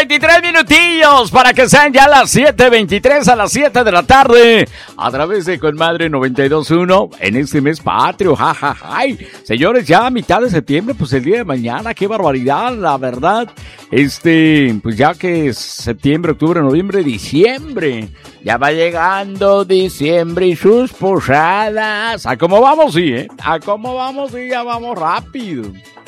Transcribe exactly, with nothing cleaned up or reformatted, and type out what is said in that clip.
veintitrés minutillos para que sean ya las siete veintitrés a las siete de la tarde a través de Conmadre noventa y dos punto uno en este mes patrio, jajaja. Ja, ja. Señores, ya a mitad de septiembre, pues el día de mañana, qué barbaridad, la verdad. Este, pues ya que es septiembre, octubre, noviembre, diciembre. Ya va llegando diciembre y sus posadas. ¿A cómo vamos? Sí, ¿eh? ¿A cómo vamos? Sí, ya vamos rápido.